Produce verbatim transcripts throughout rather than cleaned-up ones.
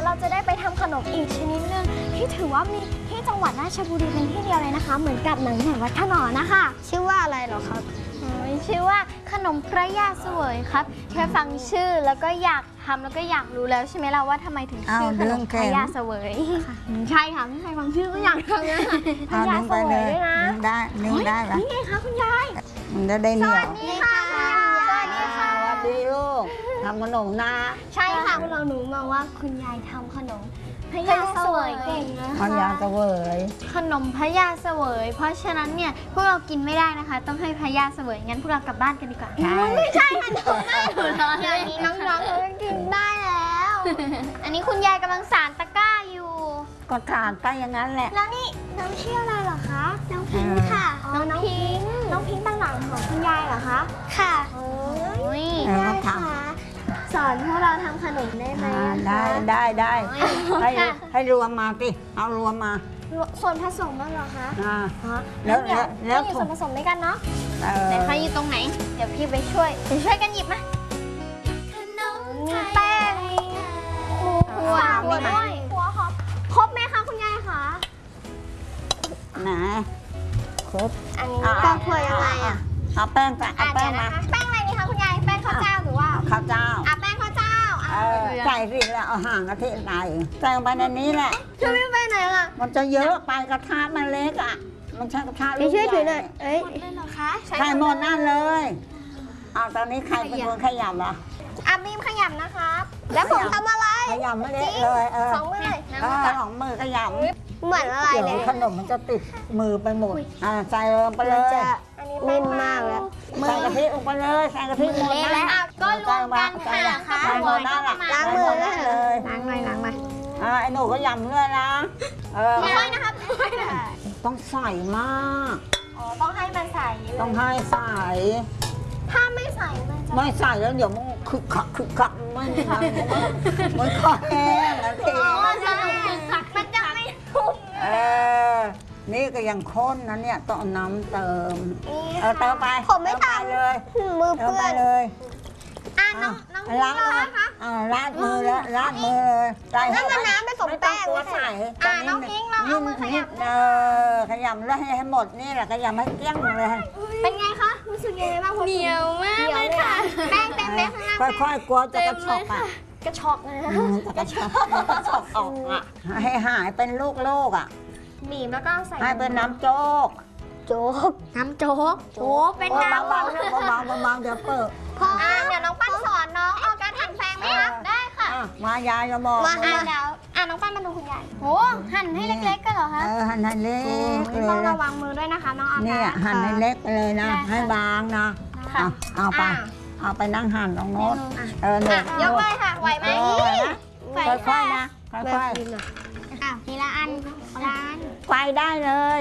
เราจะได้ไปทำขนมอีกชนิดนึงที่ถือว่ามีที่จังหวัดราชบุรีเป็นที่เดียวเลยนะคะเหมือนกับหนังแหนวัดขนอนนะคะชื่อว่าอะไรหรอครับชื่อว่าขนมพระยาเสวยครับแค่ฟังชื่อแล้วก็อยากทำแล้วก็อยากรู้แล้วใช่ไหมล่ะว่าทำไมถึงชื่อขนมพระยาเสวยใช่ค่ะไม่ใช่ฟังชื่อก็อยากทำนะพระยาเสวยด้วยนะได้นึ่งได้ไหมนี่ไงคะคุณยายมันจะได้เหนียวสวัสดีค่ะสวัสดีค่ะสวัสดีลูกทำขนมนะใช่ค่ะคุณเราหนูมาว่าคุณยายทำขนมพระยาเสวยเก่งนะคะพระยาเสวยขนมพระยาเสวยเพราะฉะนั้นเนี่ยพวกเรากินไม่ได้นะคะต้องให้พระยาเสวยงั้นพวกเรากลับบ้านกันดีกว่าไม่ใช่ค่ะหนูไม่หนูรอเลยนี้น้องๆเขากินได้แล้วอันนี้คุณยายกำลังสานตะกร้าอยู่ก็ทานไปอย่างนั้นแหละแล้วนี่น้องชื่ออะไรเหรอคะน้องพิงค่ะน้องพิงน้องพิงตั้งหลังของคุณยายเหรอคะค่ะโอ้ยยายค่ะสอนพวกเราทำขนมได้ไหมได้ได้ได้ให้ให้รวมมาสิเอารวมมาส่วนผสมมั้งเหรอคะแล้วแล้วส่วนผสมด้วยกันเนาะแต่ใครอยู่ตรงไหนเดี๋ยวพี่ไปช่วยไปช่วยกันหยิบมามีแป้งมีหัวหัวด้วยหัวหอมครบไหมคะคุณยายคะไหนครบอันนี้ก็เพื่อยังไงอ่ะเอาแป้งจะเอาแป้งมาแป้งอะไรนี่คะคุณยายแป้งข้าวเจ้าหรือว่าข้าวเจ้าอ่ะแป้งข้าวเจ้าใส่สิแล้วเอาห่างกะทิใส่ใส่ลงไปในนี้แหละช่วยไม่ไปไหนล่ะมันจะเยอะไปกระทะมันเล็กอ่ะมันใช่กระทะลูกใหญ่ช่วยถือหน่อยเอ้ยหมดเลยเหรอคะใส่หมดนั่นเลยเอาตอนนี้ใครเป็นคนขยำอ่ะอ่ะบีมขยำนะครับแล้วผมทำอะไรขยำไม่เละเลยเออสองมือเลยสองมือขยำเหมือนอะไรเลยขนมมันจะติดมือไปหมดอ่าใส่ลงไปเลยนิ่มมากแล้วใส่กะทิลงไปเลยใส่กะทิหมดนะก็รวมกันค่ะใส่หมดนั่นแหละล้างมือเลยล้างหน่อยล้างมาอ่าไอ้หนูก็ยำด้วยนะเออค่อยนะครับต้องใส่มากอ๋อต้องให้มันใส่ต้องให้ใส่ถ้าไม่ใส่มันจะไม่ใส่แล้วเดี๋ยวมันคึกคักคึกคักไม่ทำมันคอแห้งแล้วทีมันจะคึกคักมันจะไม่ทุ่มเออนี่ก็ยังข้นนะเนี่ยต้องน้ำเติมเออเติมไปผมไม่ทำเลยมือเปื้อนเลยอ่ะน้องน้องล้างมืออ่าล้างมือแล้วล้างมือเลยใส่ให้น้ำผสมแป้งใส่อ่ะน้องพิงเราเอามือขยำเออขยำแล้วให้หมดนี่แหละขยำให้เกลี้ยงเลยเป็นไงคะรู้สึกยังไงบ้างเหนียวมากเลยค่ะแป้งเต็มไหมข้างล่างค่อยๆกลัวจะกระชอกอ่ะกระชอกนะกระชอกกระชอกออกอ่ะให้หายเป็นลูกๆอ่ะบีบแล้วก็ใส่ให้เป็นน้ำโจ๊กโจ๊กน้ำโจ๊กโอ้เป็นน้ำเบาๆเบาๆเบาๆเดี๋ยวเปิดพอเดี๋ยวน้องปั้นสอนน้องเอาการหั่นแฟงไหมคะได้ค่ะมายายจะบอกมาอ่ะเดี๋ยวอ่ะน้องปั้นมาดูคุณยายโอ้หั่นให้เล็กๆก็เหรอคะเออหั่นให้เล็กต้องระวังมือด้วยนะคะน้องเอาเนี่ยหั่นให้เล็กไปเลยนะให้บางนะเอาไปเอาไปนั่งหั่นตรงโน้นเออหนูยกเลยค่ะไหวไหมค่อยๆนะค่อยๆอ่ะทีละอันร้านไฟได้เลย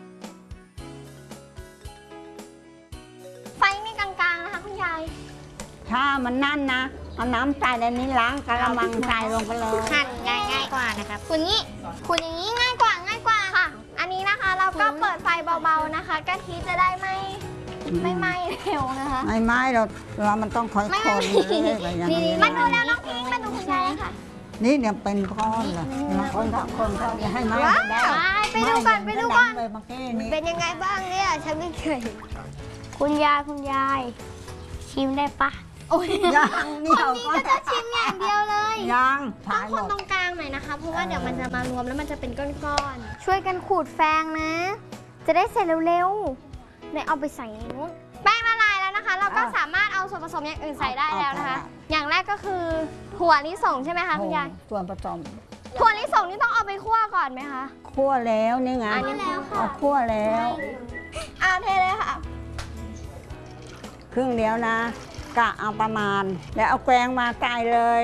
ไฟไม่กลางๆนะคะคุณยายถ้ามันนั่นนะเอาน้ำใส่ในนี้ล้างกระมังใส่ลงไปเลยหั่นง่ายง่ายกว่านะครับคุณนี้คุณอย่างนี้ง่ายกว่าง่ายกว่าค่ะอันนี้นะคะเราก็เปิดไฟเบาๆนะคะกะทิจะได้ไม่ไม่ไหม้เร็วนะคะไม่ไหม้เราเรามันต้องค่อยๆคนนี่มาดูแล้วน้องพิงมาดูคุณยายค่ะนี่เนี่ยเป็นก้อนเลยมาคนทักคนเขาจะให้ไหม้ได้ไปดูก่อนไปดูก่อนเป็นยังไงบ้างเนี่ยฉันไม่เคยคุณยายคุณยายชิมได้ปะโอ้ยยังนี่คนนี้ก็จะชิมอย่างเดียวเลยยังต้องคนตรงกลางหน่อยนะคะเพราะว่าเดี๋ยวมันจะมารวมแล้วมันจะเป็นก้อนๆช่วยกันขูดแฟงนะจะได้เสร็จเร็วๆเนี่ยเอาไปใส่ในนู้นแป้งละลายแล้วนะคะเราก็สามารถเอาส่วนผสมอย่างอื่นใส่ได้แล้วนะคะอย่างแรกก็คือถั่วลิสงใช่ไหมคะคุณยายส่วนผสมถั่วลิสงนี่ต้องเอาไปคั่วก่อนไหมคะคั่วแล้วนี่ไงอันนี้แล้วค่ะคั่วแล้วอ่าเทเลยค่ะครึ่งเดียวนะกะเอาประมาณแล้วเอาแกงมาใส่เลย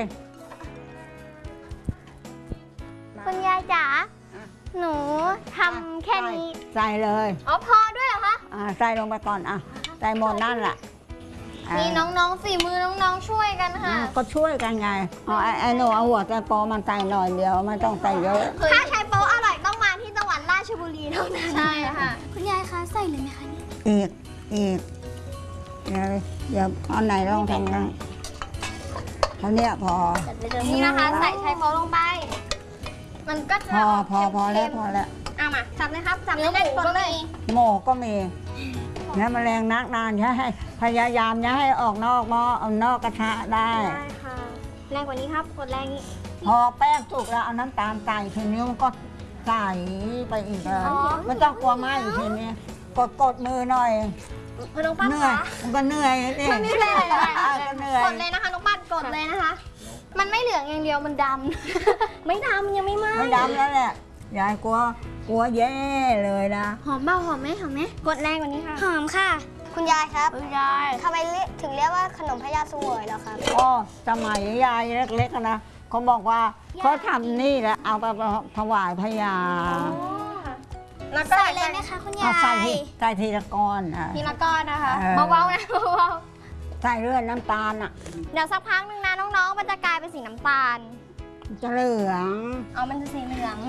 คุณยายจ๋าหนูทำแค่นี้ใส่เลยอ๋อพอด้วยเหรอคะอ่าใส่ลงไปก่อนอ่ะใส่หมดนั่นแหละนี่น้องๆฝีมือน้องๆช่วยกันค่ะก็ช่วยกันไงอ๋อไอ้หนูเอาหัวใจโป๊มันใส่หน่อยเดียวไม่ต้องใส่เยอะถ้าใช้โป๊อร่อยต้องมาที่จังหวัดราชบุรีเท่านั้นใช่ค่ะคุณยายคะใส่เลยไหมคะนี่อีกอีกเดี๋ยวเดี๋ยวเอาไหนลองทำกันเท่าเนี้ยพอนี่นะคะใส่ไชโป๊ลงไป มันก็จะพอพอพอแล้วพอแล้วเอามาจับเลยครับจับเลยเล่นกดเลยหม้อก็มีเนี่ยแมลงนักนานอย่าให้พยายามอย่าให้ออกนอกหม้อเอานอกกระทะได้ได้ค่ะแรงกว่านี้ครับกดแรงนี้พอแป้งสุกแล้วเอาน้ำตาลใส่ทีนี้มันก็ใส่ไปอีกเลยไม่ต้องกลัวไหมอีกทีนี้กดกดมือหน่อยน้องปั้นเหนื่อยคะมันก็เหนื่อยนี่มันไม่เป็นไรเลยก็เหนื่อยกดเลยนะคะน้องปั้นกดเลยนะคะ มันไม่เหลืองอย่างเดียวมันดำ ไม่ดำยังไม่ไหม้ไม่ดำแล้วแหละยายกลัวกลัวแย่เลยนะหอมเปล่าหอมไหมหอมไหมกดแรงกว่านี้ค่ะหอมค่ะ คุณยายครับคุณยายทำไมเรียกถึงเรียกว่าขนมพญาเสวยเหรอครับอ๋อสมัยยายเล็กๆอะนะเขาบอกว่าเขาทำนี่แหละเอาไปถวายพญาแล้วก็ใส่เลยไหมคะคุณยาเอาใส่ยทีใส่ทีละก้อนอ่ะทีละก้อนนะคะเออเบาๆนะเบาใส่เลือดน้ำตาลอ่ะๆเดี๋ยวสักพักหนึงนะน้องๆ มันจะกลายเป็นสีน้ำตาลจะเหลืองเอามันจะสีเหลือง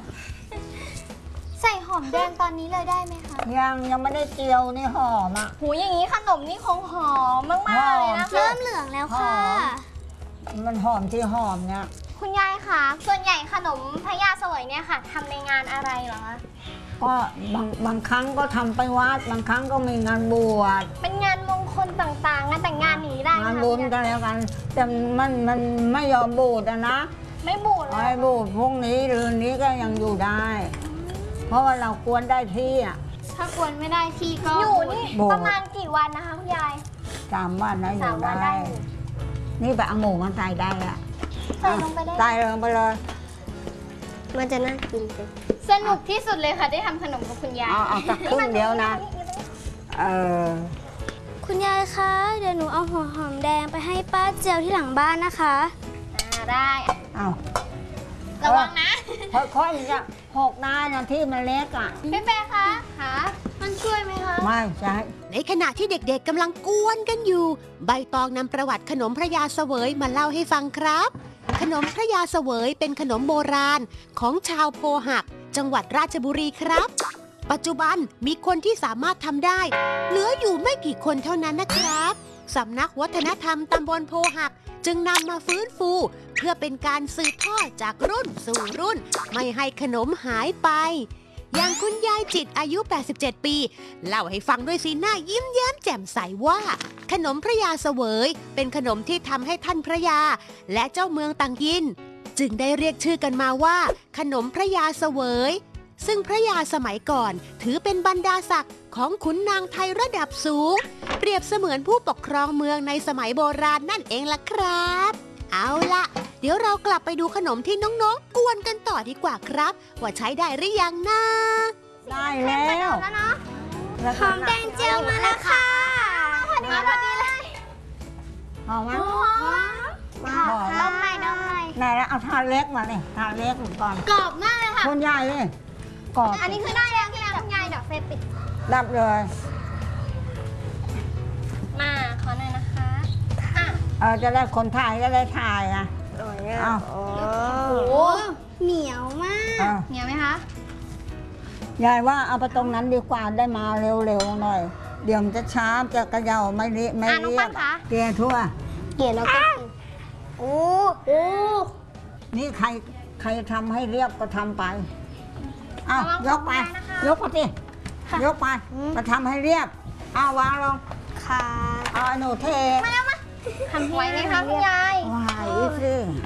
ใส่หอมแดงตอนนี้เลยได้ไหมคะยังยังไม่ได้เจียวนี่หอมอ่ะหูอย่างนี้ขนมนี่คงหอมมากๆเลยนะหอมคะเริ่มเหลืองแล้วค่ะมันหอมที่หอมเนี่ยคุณยายคะส่วนใหญ่ขนมพญาเสวยเนี่ยค่ะทำในงานอะไรเหรอคะก็บางบางครั้งก็ทำไปวัดบางครั้งก็มีงานบวชเป็นงานมงคลต่างๆ งานแต่งงานอย่างนี้ได้ไหมงานคะบุญกันแล้วกัน แต่มันมันไม่ยอมบูดอะนะไม่บูดเลไอ้ยบูดพรุ่งนี้หรือนี้ก็ยังอยู่ได้ เพราะว่าเรากวนได้ที่อ่ะถ้ากวนไม่ได้ที่ก็อยู่นี่บูดประมาณกี่วันนะคะคุณยายสามวันนะอสายู่มวันได้ได้ นี่ไปเอาหมูมาใส่ได้อะใส่ลงไปได้ใส่ลงไปเลยมันจะน่ากินจังสนุกที่สุดเลยค่ะได้ทำขนมกับคุณยายเอาเอาสักครึ่งเดียวนะ เออคุณยายคะ เดี๋ยวหนูเอาหัวหอมแดงไปให้ป้าเจียวที่หลังบ้านนะคะอ่าได้เอาระวังนะค่อยๆจะหกน้านะที่มันเล็กอ่ะพี่แปรคะคะมันช่วยไหมคะไม่ใช่ในขณะที่เด็กๆกำลังกวนกันอยู่ ใบตองนำประวัติขนมพระยาเสวยมาเล่าให้ฟังครับ ขนมพระยาเสวยเป็นขนมโบราณของชาวโพหัก จังหวัดราชบุรีครับ ปัจจุบันมีคนที่สามารถทำได้ เหลืออยู่ไม่กี่คนเท่านั้นนะครับสำนักวัฒนธรรมตำบลโพหัก จึงนำมาฟื้นฟู เพื่อเป็นการสืบทอดจากรุ่นสู่รุ่น ไม่ให้ขนมหายไป อย่างคุณยายจิตอายุ แปดสิบเจ็ด ปี เล่าให้ฟังด้วยสีหน้ายิ้มแย้มแจ่มใสว่า ขนมพระยาเสวย เป็นขนมที่ทำให้ท่านพระยา และเจ้าเมืองต่างยิน จึงได้เรียกชื่อกันมาว่า ขนมพระยาเสวย ซึ่งพระยาสมัยก่อนถือเป็นบรรดาศักดิ์ของขุนนางไทยระดับสูง เปรียบเสมือนผู้ปกครองเมืองในสมัยโบราณนั่นเองล่ะครับ เอาล่ะ เดี๋ยวเรากลับไปดูขนมที่น้องๆ กวนกันต่อดีกว่าครับ ว่าใช้ได้หรือยังนะได้แล้วแล้วเนาะแล้วหก็อมแดงเจียวมาแล้วค่ะพอดีพอดีเลยหอมไหมหอมหอมดมหน่อยดมหน่อยไหนแล้วเอาทานเล็กมาเนี่ยทานเล็กก่อนกรอบมากเลยค่ะคนใหญ่เลยกรอบอันนี้คือได้แล้วที่แล้วคุณยายเดี๋ยวเฟซปิดดับเลยมาขอหน่อยนะคะอ่ะเออจะได้คนถ่ายก็ได้ถ่ายอ่ะเอาโอ้โหเหนียวมากเอาเหนียวไหมคะยายว่าเอาไปตรงนั้นดีกว่าได้มาเร็วๆหน่อย เดี๋ยวมันจะช้าจะกระเยาไม่เรียไม่อ่ะน้องเรียปั้บนคะเกลี่ยทั่วเกี่ยวแล้วก็กินโอ้โหนี่ใครใครทำให้เรียบก็ทำไปเอาระวังยกไปของได้นะคะยกไปสิยกไปมาทำให้เรียบเอาวางลงค่ะเอาไอ้หนูเททำไว้ไหมคะคุณยายไหวสิ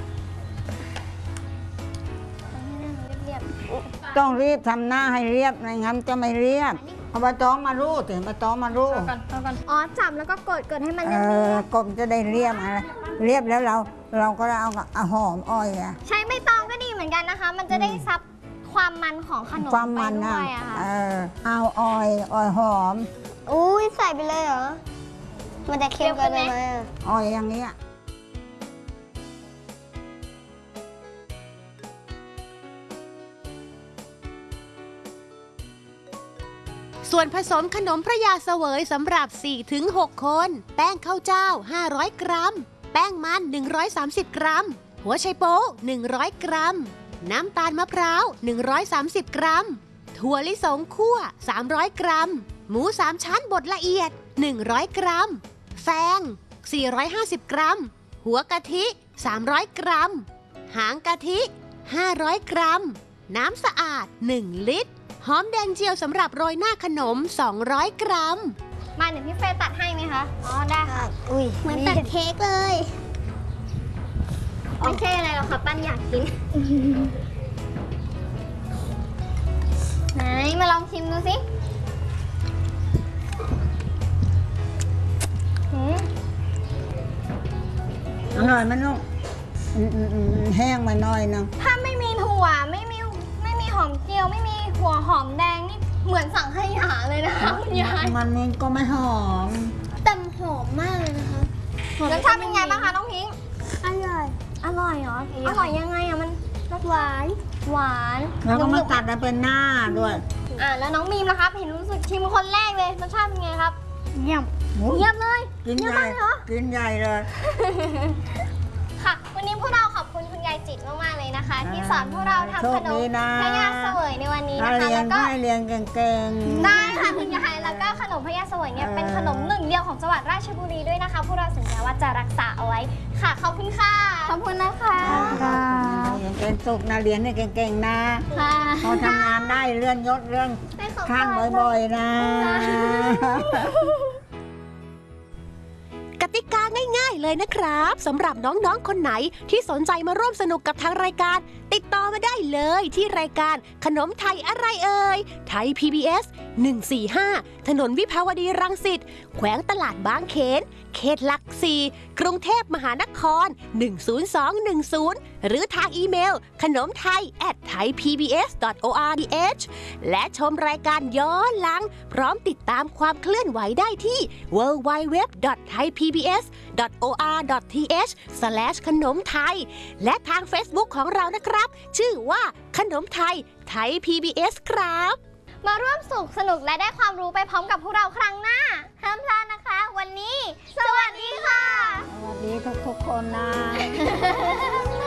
เรียบต้องรีบทำหน้าให้เรียบไม่งั้นจะไม่เรียบเอาใบตองมารูดถึงใบตองมารูดๆก่อนเอาก่อนอ๋อจับแล้วก็กดกดให้มันเอเรียบอกบจะได้เรียบอะไรเรียบแล้วเราเราก็เอาเอาหอมอ้อยอะๆใช้ใบตองก็ดีเหมือนกันนะคะ มันจะได้ซับความมันของขนมความไปมันด้อะวยอะค่ะเออเอาอ้อยอ้อยหอมอุ้ยใส่ไปเลยเหรอ มันจะเค็มเกินไปไหมอะอ้อยอย่างเงี้ยส่วนผสมขนมพระยาเสวยสำหรับ สี่ถึงหก คน แป้งข้าวเจ้า ห้าร้อย กรัม แป้งมัน หนึ่งร้อยสามสิบ กรัม หัวไชโป๊ะหนึ่งร้อย กรัม น้ำตาลมะพร้าว หนึ่งร้อยสามสิบ กรัม ถั่วลิสงคั่ว สามร้อย กรัม หมูสามชั้นบดละเอียด หนึ่งร้อย กรัม แฟง สี่ร้อยห้าสิบ กรัมหัวกะทิสามร้อยกรัมหางกะทิห้าร้อยกรัมน้ำสะอาดหนึ่งลิตรหอมแดงเจียวสำหรับโรยหน้าขนมสองร้อยกรัมมาเดี๋ยวพี่เฟย์ตัดให้ไหมคะอ๋อได้ค่ะอุ้ยเหมือนตัดเค้กเลยไม่ใช่อะไรหรอกค่ะปั้นอยากกินไหนมาลองชิมดูสิหืมอร่อยไหมลูกอืมอืมอืมแห้งมาหน่อยนึงถ้าไม่มีถั่วไม่มีไม่มีหอมเจียวไม่มีหัวหอมแดงนี่เหมือนสั่งขยะเลยนะคะคุณยายมันมันก็ไม่หอมแต่หอมมากเลยนะคะรสชาติเป็นไงบ้างคะน้องพิงค์อร่อยอร่อยเหรออร่อยยังไงอะมันรสหวานหวานแล้วก็มาหนึบๆตัดมาเป็นหน้าด้วยอ่าแล้วน้องมีมนะครับเห็นรู้สึกชิมคนแรกเลยรสชาติเป็นไงครับเยี่ยมโอ้ยเยี่ยมเลยกินเยี่ยมใหญ่มากเลยเหรอกินใหญ่เลยค่ะ วันนี้พวกเราขอบคุณคุณยายจิตมากๆเลยนะคะ ที่สอนพวกเราทำขนโชมคดีนะพญาเสวยในวันนี้ถ้านะคะเรียแล้นวก็ให้เรียนเก่งๆได้ค่ะคุณยายแล้วก็ขนมพญาเสวยเนี่ยเป็นขนมหนึ่งเดียวของจังหวัดราชบุรีด้วยนะคะพวกเราสัญญาว่าจะรักษาเอาไว้ค่ะขอบคุณค่ะขอบคุณนะคะเรียนเป็นสุขนะเรียนให้เก่งๆนะค่ะพอทำงานได้เลื่อนยศเลื่อนได้ของขั้นฝากบ่อยๆนะกติกาง่ายๆเลยนะครับสำหรับน้องๆคนไหนที่สนใจมาร่วมสนุกกับทางรายการติดต่อมาได้เลยที่รายการขนมไทยอะไรเอ่ยไทย พี บี เอส หนึ่งสี่ห้าถนนวิภาวดีรังสิตแขวงตลาดบางเขนเขตหลักสี่กรุงเทพมหานครหนึ่งศูนย์สองหนึ่งศูนย์หรือทางอีเมลขนมไทย แอท ไทยพีบีเอส ดอท โอ อาร์ ดี เอช และชมรายการย้อนหลังพร้อมติดตามความเคลื่อนไหวได้ที่ ดับเบิลยู ดับเบิลยู ดับเบิลยู ดอท ไทยพีบีเอส ดอท โอ อาร์ ดอท ที เอช สแลช ขนมไทยและทาง Facebook ของเรานะครับชื่อว่าขนมไทยไทย พี บี เอส ครับมาร่วมสุขสนุกและได้ความรู้ไปพร้อมกับพวกเราครั้งหน้าห้ามพลาดนะคะ วันนี้ สวัสดีค่ะสวัสดีทุกๆคนนะ